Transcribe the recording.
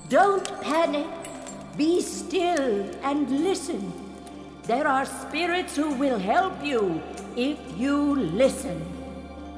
Don't panic. Be still and listen. There are spirits who will help you if you listen.